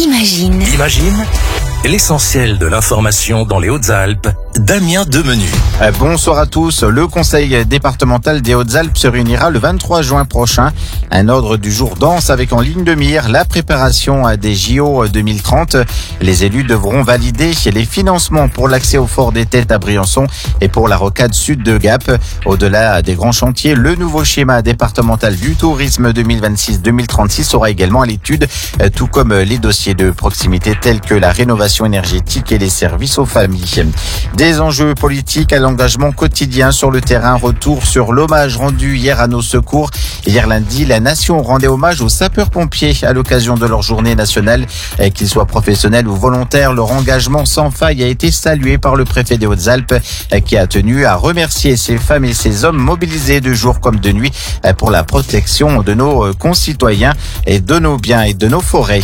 Imagine. Imagine l'essentiel de l'information dans les Hautes-Alpes. Damien Demenu. Bonsoir à tous. Le conseil départemental des Hautes-Alpes se réunira le 23 juin prochain. Un ordre du jour dense avec en ligne de mire la préparation des JO 2030. Les élus devront valider les financements pour l'accès au fort des Têtes à Briançon et pour la rocade sud de Gap. Au-delà des grands chantiers, le nouveau schéma départemental du tourisme 2026-2036 sera également à l'étude, tout comme les dossiers de proximité tels que la rénovation énergétique et les services aux familles. Des enjeux politiques à l'engagement quotidien sur le terrain. Retour sur l'hommage rendu hier à nos secours. Hier lundi, la nation rendait hommage aux sapeurs-pompiers à l'occasion de leur journée nationale. Qu'ils soient professionnels ou volontaires, leur engagement sans faille a été salué par le préfet des Hautes-Alpes qui a tenu à remercier ces femmes et ces hommes mobilisés de jour comme de nuit pour la protection de nos concitoyens et de nos biens et de nos forêts.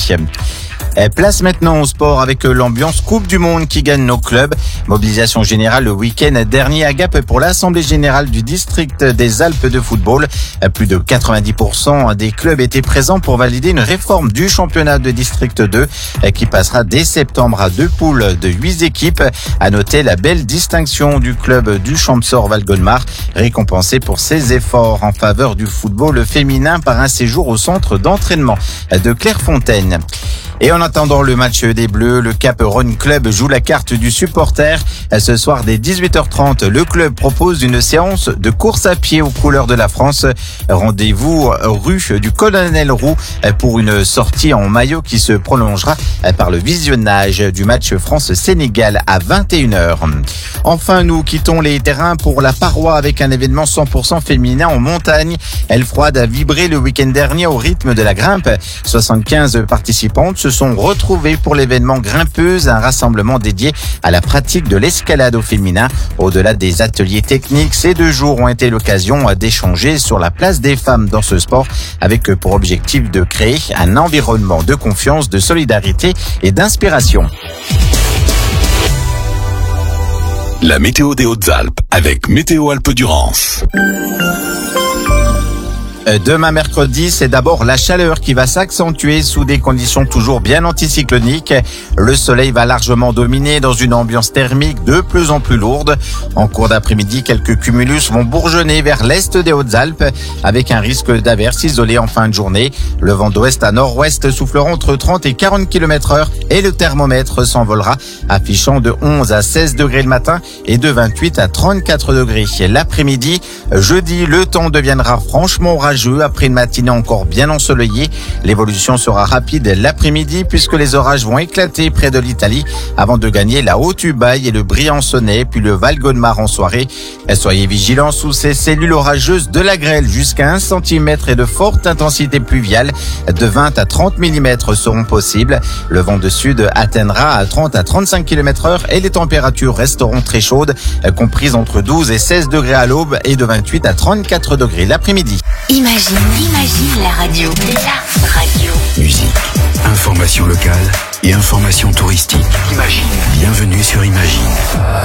Place maintenant au sport avec l'ambiance Coupe du Monde qui gagne nos clubs. Mobilisation générale le week-end dernier à Gap pour l'Assemblée générale du district des Alpes de football. Plus de 90% des clubs étaient présents pour valider une réforme du championnat de district 2 qui passera dès septembre à 2 poules de 8 équipes. À noter la belle distinction du club du Champsor Valgonmar, récompensé pour ses efforts en faveur du football féminin par un séjour au centre d'entraînement de Clairefontaine. Et en attendant le match des Bleus, le Cap Run Club joue la carte du supporter. Ce soir dès 18h30, le club propose une séance de course à pied aux couleurs de la France. Rendez-vous rue du Colonel Roux pour une sortie en maillot qui se prolongera par le visionnage du match France-Sénégal à 21h. Enfin, nous quittons les terrains pour la Paroi avec un événement 100% féminin en montagne. Elfroide a vibré le week-end dernier au rythme de la grimpe. 75 participantes se sont retrouvés pour l'événement Grimpeuse, un rassemblement dédié à la pratique de l'escalade au féminin. Au-delà des ateliers techniques, ces 2 jours ont été l'occasion d'échanger sur la place des femmes dans ce sport, avec pour objectif de créer un environnement de confiance, de solidarité et d'inspiration. La météo des Hautes-Alpes avec Météo Alpes-Durance. Demain mercredi, c'est d'abord la chaleur qui va s'accentuer sous des conditions toujours bien anticycloniques. Le soleil va largement dominer dans une ambiance thermique de plus en plus lourde. En cours d'après-midi, quelques cumulus vont bourgeonner vers l'est des Hautes-Alpes avec un risque d'averse isolée en fin de journée. Le vent d'ouest à nord-ouest soufflera entre 30 et 40 km/h et le thermomètre s'envolera, affichant de 11 à 16 degrés le matin et de 28 à 34 degrés l'après-midi. Jeudi, le temps deviendra franchement orageux après une matinée encore bien ensoleillée. L'évolution sera rapide l'après-midi puisque les orages vont éclater près de l'Italie avant de gagner la Haute-Ubaye et le Briançonnais puis le Valgonmar en soirée. Soyez vigilants sous ces cellules orageuses de la grêle jusqu'à 1 cm et de forte intensité pluviale. De 20 à 30 mm seront possibles. Le vent de sud atteindra à 30 à 35 km/h et les températures resteront très chaudes, comprises entre 12 et 16 degrés à l'aube et de 28 à 34 degrés l'après-midi. Imagine la radio. La radio. Musique, information locale et information touristique. Imagine. Bienvenue sur Imagine.